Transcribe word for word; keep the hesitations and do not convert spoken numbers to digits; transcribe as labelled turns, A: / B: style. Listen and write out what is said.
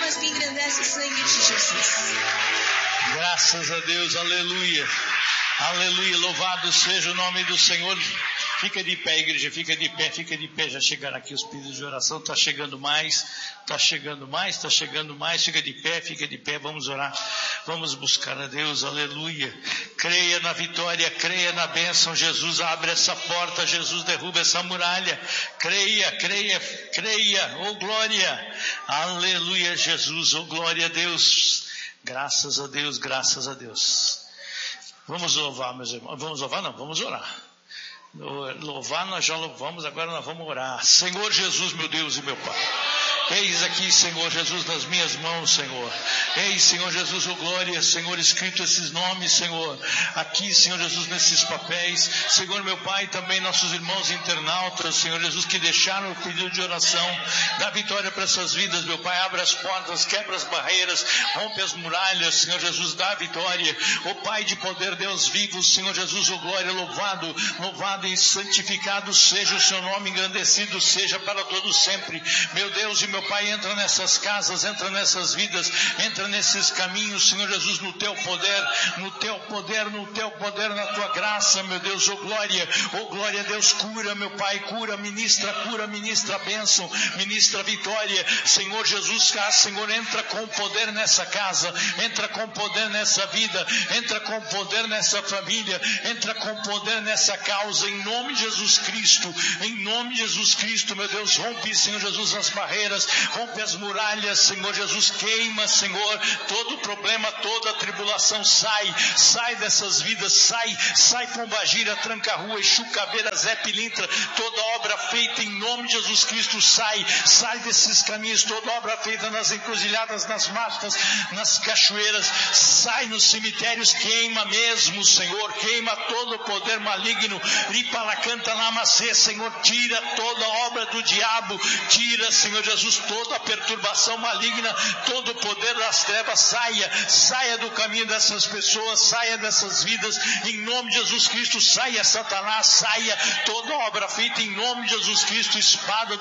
A: mas me engrandece o sangue de Jesus.
B: Graças a Deus, aleluia. Aleluia, louvado seja o nome do Senhor. Fica de pé, igreja, fica de pé, fica de pé. Já chegaram aqui os pedidos de oração, está chegando mais, está chegando mais, está chegando mais. Fica de pé, fica de pé, vamos orar, vamos buscar a Deus, aleluia. Creia na vitória, creia na bênção. Jesus abre essa porta, Jesus derruba essa muralha. Creia, creia, creia, oh glória, aleluia, Jesus, oh glória a Deus. Graças a Deus, graças a Deus. Vamos louvar, meus irmãos, vamos louvar não, vamos orar. Louvar nós já louvamos, agora nós vamos orar. Senhor Jesus, meu Deus e meu Pai, eis aqui, Senhor Jesus, nas minhas mãos, Senhor. Eis, Senhor Jesus, oh glória, Senhor, escrito esses nomes, Senhor, aqui, Senhor Jesus, nesses papéis. Senhor, meu Pai, também nossos irmãos internautas, Senhor Jesus, que deixaram o pedido de oração. Dá vitória para essas vidas, meu Pai. Abre as portas, quebra as barreiras, rompe as muralhas, Senhor Jesus, dá vitória. Oh Pai de poder, Deus vivo, Senhor Jesus, oh glória, louvado, louvado e santificado seja o seu nome, engrandecido seja para todos sempre. Meu Deus e meu Pai, entra nessas casas, entra nessas vidas, entra nesses caminhos, Senhor Jesus, no teu poder, no teu poder, no teu poder, na tua graça, meu Deus, oh glória, oh glória a Deus, cura, meu Pai, cura, ministra, cura, ministra a bênção, ministra a vitória, Senhor Jesus, Senhor, entra com poder nessa casa, entra com poder nessa vida, entra com poder nessa família, entra com poder nessa causa, em nome de Jesus Cristo, em nome de Jesus Cristo, meu Deus, rompe, Senhor Jesus, as barreiras, rompe as muralhas, Senhor Jesus, queima, Senhor, todo problema, toda tribulação, sai, sai dessas vidas, sai, sai Pombagira, Tranca-Rua, Chucaveira, Zé Pilintra, toda obra feita em nome de Jesus Cristo, sai, sai desses caminhos, toda obra feita nas encruzilhadas, nas matas, nas cachoeiras, sai nos cemitérios, queima mesmo, Senhor, queima todo o poder maligno, Ripalacanta Namacê, Senhor, tira toda obra do diabo, tira, Senhor Jesus, toda a perturbação maligna, todo o poder das trevas, saia, saia do caminho dessas pessoas, saia dessas vidas, em nome de Jesus Cristo, saia Satanás, saia toda obra feita em nome de Jesus Cristo, espada